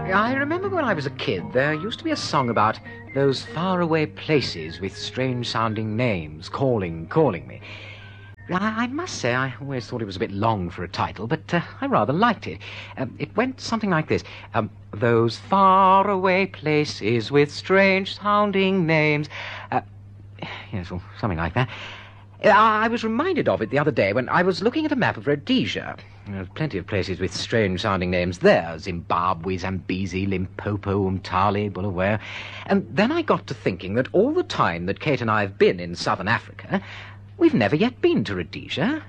I remember when I was a kid, there used to be a song about those faraway places with strange-sounding names calling me. I must say I always thought it was a bit long for a title, but I rather liked it. It went something like this. Those faraway places with strange-sounding names. Yes, well, something like that. I was reminded of it the other day when I was looking at a map of Rhodesia. There's plenty of places with strange-sounding names there. Zimbabwe, Zambezi, Limpopo, Umtali, Bulawayo. And then I got to thinking that all the time that Kate and I have been in southern Africa, we've never yet been to Rhodesia.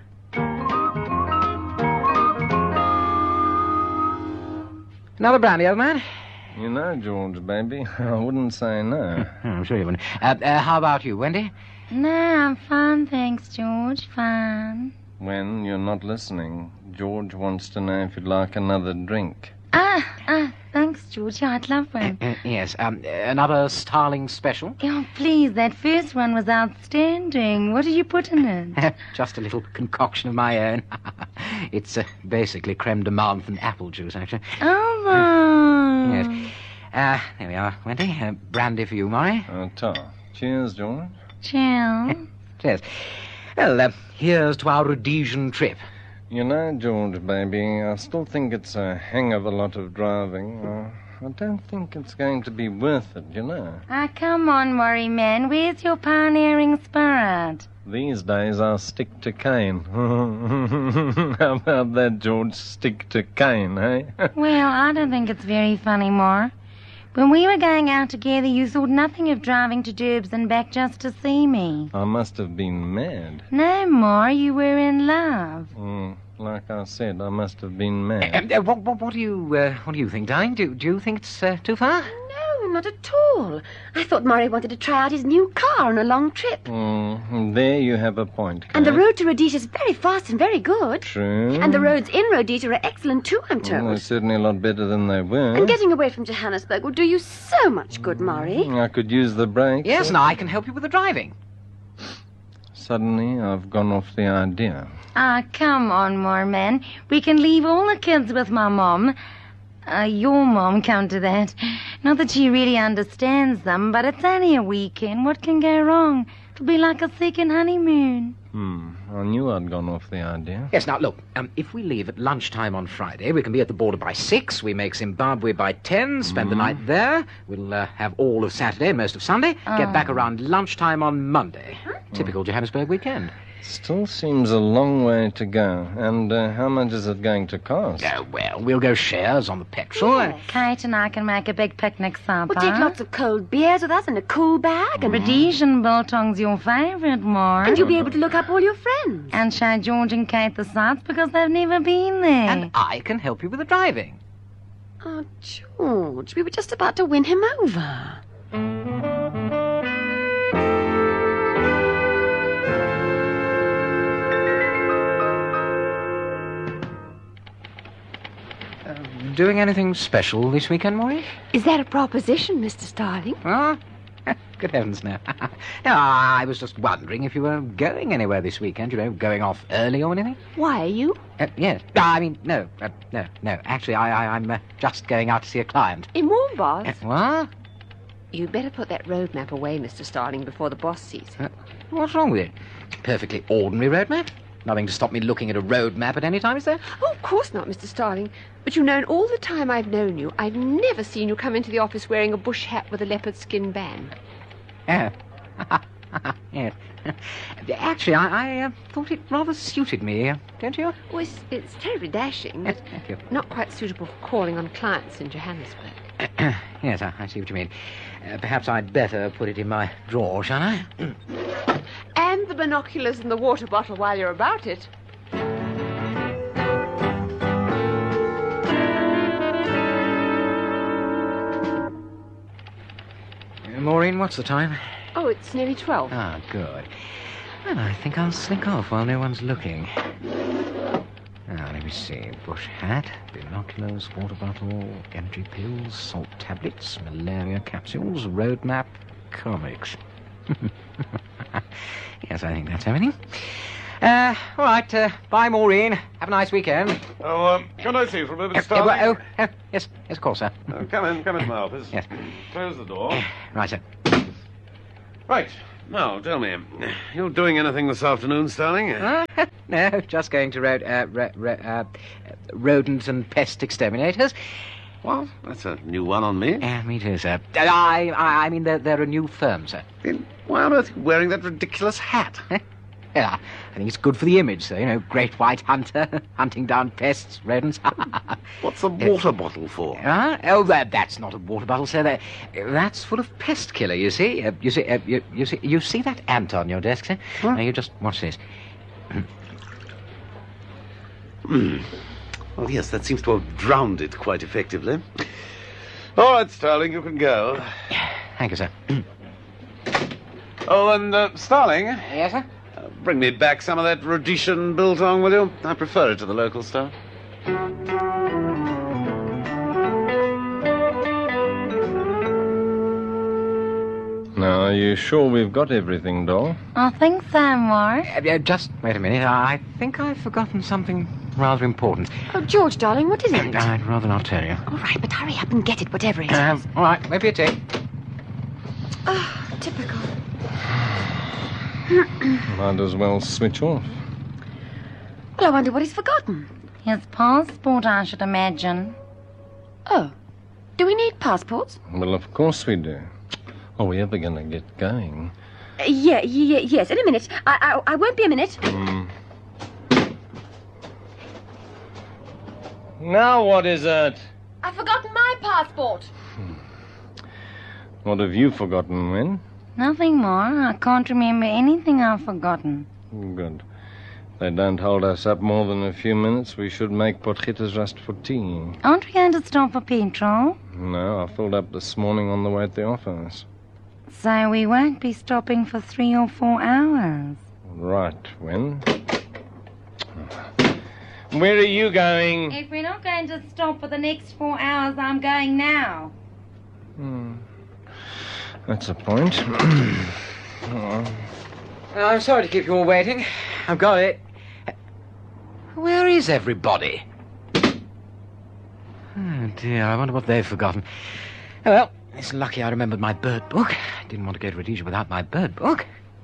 Another brandy, old man? You know, George, baby, I wouldn't say no. I'm sure you wouldn't. How about you, Wendy? No, I'm fine, thanks, George. Fine. When you're not listening, George wants to know if you'd like another drink. Thanks, George. Yeah, I'd love one. Yes, another Starling special? Oh, please, that first one was outstanding. What did you put in it? Just a little concoction of my own. It's basically creme de menthe and apple juice, actually. Oh, wow. Yes. There we are, Wendy. Brandy for you, Murray. Cheers, George. Cheers. Cheers. Well, here's to our Rhodesian trip. You know, George, baby, I still think it's a hang of a lot of driving. I don't think it's going to be worth it, you know. Come on, Murray, man. Where's your pioneering spirit? These days I'll stick to cane. How about that, George? Stick to cane, eh? Well, I don't think it's very funny, Mar. When we were going out together, you thought nothing of driving to Derbs and back just to see me. I must have been mad. No, Mar, you were in love. Like I said, I must have been mad. What do you think, darling? Do you think it's too far? No, not at all. I thought Murray wanted to try out his new car on a long trip. There you have a point, Kate. And the road to Rhodesia is very fast and very good. True. And the roads in Rhodesia are excellent too, I'm told. They're certainly a lot better than they were. And getting away from Johannesburg will do you so much good, Murray. I could use the brake. Yes, and I can help you with the driving. Suddenly, I've gone off the idea. Come on, Moorman. We can leave all the kids with my mom. Your mom, come to that. Not that she really understands them, but it's only a weekend. What can go wrong? It'll be like a second honeymoon. I knew I'd gone off the idea. Yes, now, look, if we leave at lunchtime on Friday, we can be at the border by 6. We make Zimbabwe by 10, spend the night there. We'll have all of Saturday, most of Sunday. Get back around lunchtime on Monday. Typical Johannesburg weekend. Still seems a long way to go. And how much is it going to cost? Oh, well, we'll go shares on the petrol. Yes. Kate and I can make a big picnic supper. We'll take lots of cold beers with us and a cool bag. And Rhodesian biltong's your favourite, Mar. And you'll be able to look up all your friends. And show George and Kate the sights because they've never been there. And I can help you with the driving. Oh, George, we were just about to win him over. Doing anything special this weekend, Maury? Is that a proposition, Mr. Starling? Oh, good heavens, no. No, I was just wondering if you were going anywhere this weekend, going off early or anything. Why are you? Yes. I mean, no. Actually, I'm just going out to see a client. In Warmbath? What? You'd better put that road map away, Mr. Starling, before the boss sees it. What's wrong with it? Perfectly ordinary road map. Nothing to stop me looking at a road map at any time, is there? Oh, of course not, Mr. Starling. But you know, in all the time I've known you, I've never seen you come into the office wearing a bush hat with a leopard skin band. Oh. Yes. Actually, I thought it rather suited me, don't you? Oh, it's terribly dashing, but Thank you. not quite suitable for calling on clients in Johannesburg. Yes, I see what you mean. Perhaps I'd better put it in my drawer, shall I? And the binoculars and the water bottle while you're about it. Maureen, what's the time? Oh, it's nearly 12. Ah, good. Well, I think I'll slink off while no one's looking. Now, let me see. Bush hat, binoculars, water bottle, energy pills, salt tablets, malaria capsules, road map, comics. Yes, I think that's everything. All right, bye, Maureen. Have a nice weekend. Oh, can I see you for a moment, Yes, Starling? yes, of course, sir. Come in my office. Yes. Close the door. Right, sir. Right. Now, tell me, you doing anything this afternoon, Starling? No, just going to rodent and pest exterminators. Well, that's a new one on me. Me too, sir. I mean, they're a new firm, sir. Then why on earth are you wearing that ridiculous hat? Yeah, I think it's good for the image, sir. You know, great white hunter, hunting down pests, rodents. What's the water bottle for? Oh, that's not a water bottle, sir. That's full of pest killer, you see. You see that ant on your desk, sir? Huh? Now, you just watch this. Well, yes, that seems to have drowned it quite effectively. All right, Starling, you can go. Thank you, sir. Oh, and, Starling, Yes, sir? bring me back some of that Rhodesian biltong, will you? I prefer it to the local stuff. Now, are you sure we've got everything, doll? I think so, Mark. Just wait a minute. I think I've forgotten something rather important. Oh, George, darling, what is it? I'd rather not tell you. All right, but hurry up and get it, whatever it is. All right, maybe a tea. Oh, typical. Might as well switch off. Well, I wonder what he's forgotten. His passport, I should imagine. Oh, do we need passports? Well, of course we do. Are we ever going to get going? Yes, in a minute. I won't be a minute. Now what is it? I've forgotten my passport. What have you forgotten, Wen? Nothing more. I can't remember anything I've forgotten. Good. If they don't hold us up more than a few minutes, we should make Potgietersrust for tea. Aren't we going to stop for petrol? No, I filled up this morning on the way to the office. So we won't be stopping for 3 or 4 hours. Right, Wen. Where are you going? If we're not going to stop for the next 4 hours, I'm going now. That's a point. Oh. I'm sorry to keep you all waiting. I've got it. Where is everybody? Oh, dear, I wonder what they've forgotten. Oh, well, it's lucky I remembered my bird book. I didn't want to go to Rhodesia without my bird book.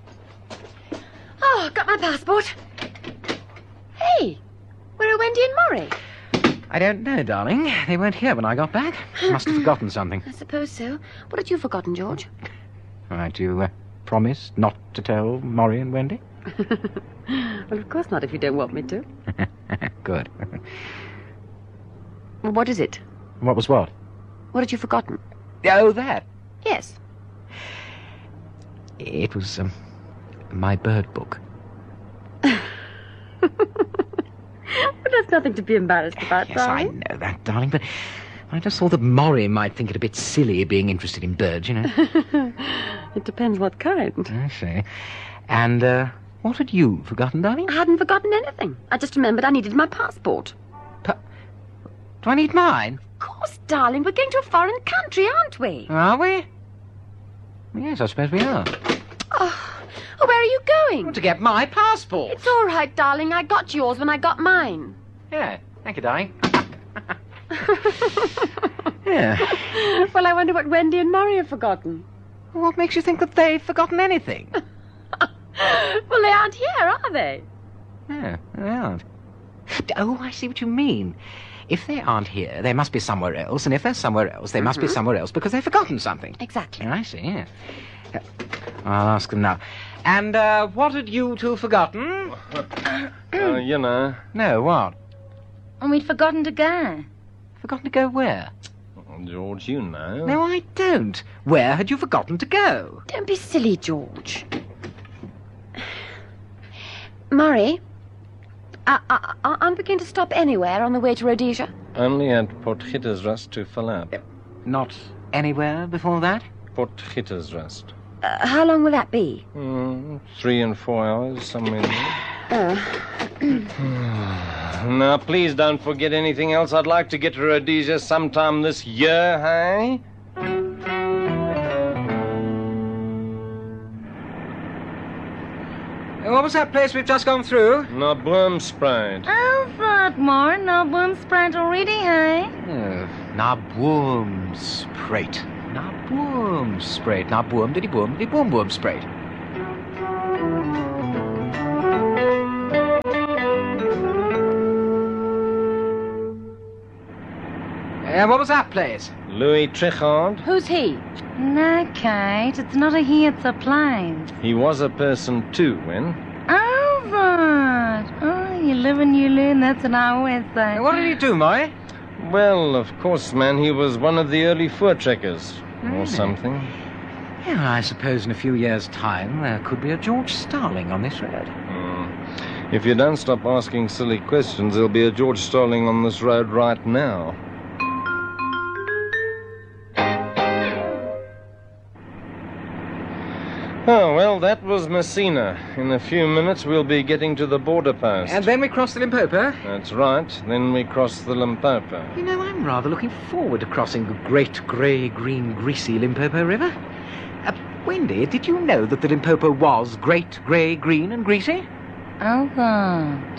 Oh, got my passport. Hey, where are Wendy and Murray? I don't know, darling. They weren't here when I got back. Must have forgotten something. I suppose so. What had you forgotten, George? All right, you promise not to tell Maury and Wendy? Well, of course not, if you don't want me to. Good. Well, what is it? What was what? What had you forgotten? Oh, that. Yes. It was, my bird book. But that's nothing to be embarrassed about, Yes, I darling. know that, darling, but I just thought that Maury might think it a bit silly being interested in birds, you know. It depends what kind. I see. And, what had you forgotten, darling? I hadn't forgotten anything. I just remembered I needed my passport. Do I need mine? Of course, darling. We're going to a foreign country, aren't we? Are we? Yes, I suppose we are. Oh, where are you going? To get my passport. It's all right, darling. I got yours when I got mine. Yeah, thank you, darling. Yeah. Well, I wonder what Wendy and Murray have forgotten. What makes you think that they've forgotten anything? Well, they aren't here, are they? No, they aren't. Oh, I see what you mean. If they aren't here, they must be somewhere else, and if they're somewhere else, they must be somewhere else because they've forgotten something. Exactly. I see, yes. I'll ask them now. And, what had you two forgotten? You know. No, what? And we'd forgotten to go. Forgotten to go where? George, you know. No, I don't. Where had you forgotten to go? Don't be silly, George. Murray, aren't we going to stop anywhere on the way to Rhodesia? Only at Potgietersrust to fill up. Not anywhere before that? Potgietersrust. How long will that be? 3 and 4 hours, somewhere there. Oh. Now, please don't forget anything else. I'd like to get to Rhodesia sometime this year, hey? What was that place we've just gone through? Naboomspruit. Oh, Throckmorton, no Boomsprat already, hey? Naboomspruit. Naboomspruit. Naboom, diddy boom, diddy boom, boomspruit. What was that place? Louis Trichardt. Who's he? No, Kate, it's not a he, it's a plane. He was a person too, when? Oh, that. Oh, you live and you learn, that's what I always say. What did he do, Murray? Well, of course, man, he was one of the early fur trekkers. Or something. Yeah, I suppose in a few years' time there could be a George Starling on this road. If you don't stop asking silly questions, there'll be a George Starling on this road right now. Oh, well, that was Messina. In a few minutes, we'll be getting to the border post. And then we cross the Limpopo. That's right. Then we cross the Limpopo. You know, I'm rather looking forward to crossing the great grey, green, greasy Limpopo River. Wendy, did you know that the Limpopo was great, grey, green and greasy? Oh, that.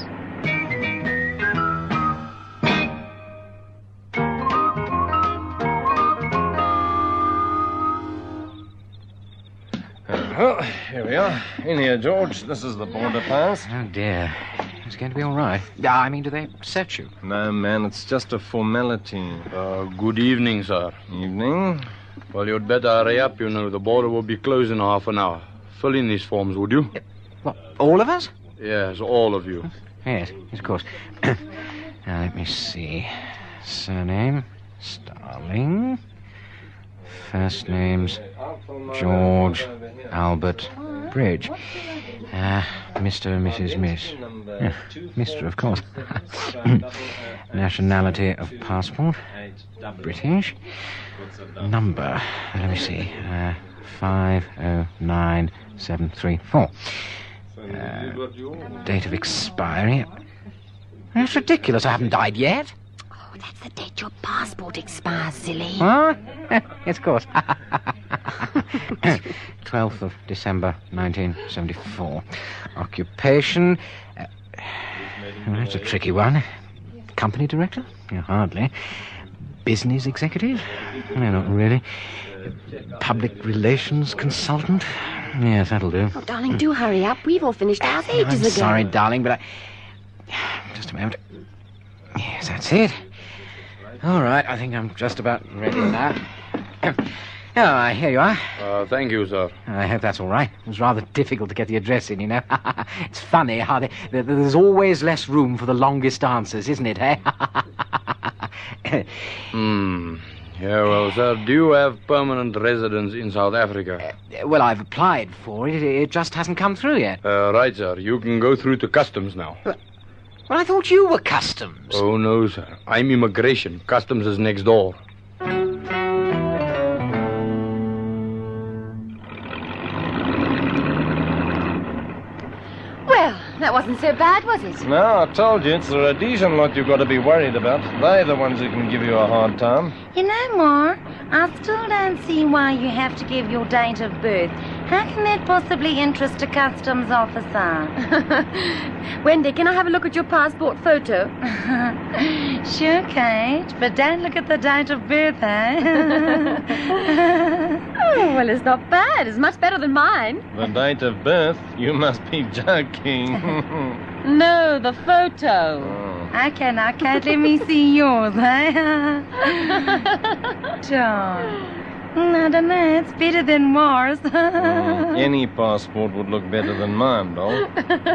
Oh, here we are. In here, George. This is the border post. Oh, dear. It's going to be all right. I mean, do they search you? No, man, it's just a formality. Good evening, sir. Evening. Well, you'd better hurry up, you know. The border will be closed in half an hour. Fill in these forms, would you? What, all of us? Yes, all of you. Yes, of course. Now, let me see. Surname, Starling. First names, George Albert Bridge. Mr. and Mrs. Miss. Yeah, Mr., of course. Nationality of passport, British. Number, let me see, 509734. Date of expiry. That's ridiculous, I haven't died yet. Oh, that's the date your passport expires, silly. Huh? Yes, of course. 12th of December, 1974. Occupation. That's a tricky one. Company director? Yeah, hardly. Business executive? No, not really. Public relations consultant? Yes, that'll do. Oh, darling, do hurry up. We've all finished ours ages ago. Sorry, darling, but just a moment. Yes, that's it. All right, I think I'm just about ready now. Oh, here you are. Thank you, sir. I hope that's all right. It was rather difficult to get the address in, you know. It's funny how there's always less room for the longest answers, isn't it, eh? Yeah, well, sir, do you have permanent residence in South Africa? Well, I've applied for it. It just hasn't come through yet. Right, sir. You can go through to customs now. Well, I thought you were customs. Oh, no, sir. I'm immigration. Customs is next door. Well, that wasn't so bad, was it? No, I told you, it's the Rhodesian lot you've got to be worried about. They're the ones who can give you a hard time. You know, Ma, I still don't see why you have to give your date of birth. How can that possibly interest a customs officer? Wendy, can I have a look at your passport photo? Sure, Kate, but don't look at the date of birth, eh? Oh, well, it's not bad. It's much better than mine. The date of birth? You must be joking. No, the photo. Okay, now, Kate, let me see yours, eh? John. I don't know, it's better than Mars. Any passport would look better than mine, doll.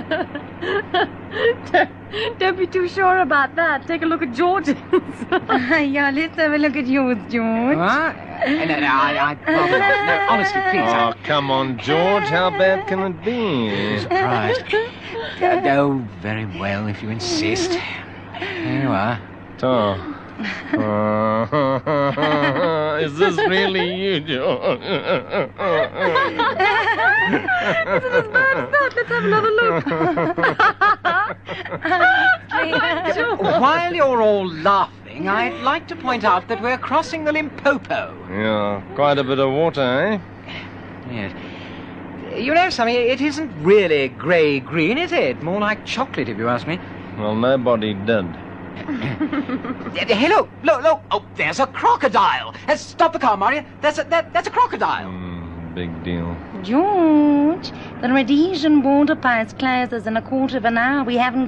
Don't be too sure about that. Take a look at George's. Yeah, let's have a look at yours, George. What? No, honestly, please. Oh, come on, George. How bad can it be? Surprised. Oh, very well, if you insist. Here you are. Tom. Is this really you, George? Isn't as bad as that. Let's have another look. While you're all laughing, I'd like to point out that we're crossing the Limpopo. Yeah, quite a bit of water, eh? Yes. You know something, it isn't really grey-green, is it? More like chocolate, if you ask me. Well, nobody did. Hey, look! Oh, there's a crocodile! Stop the car, Maria. That's a crocodile. Big deal. George, the Rhodesian border post closes in a quarter of an hour. We haven't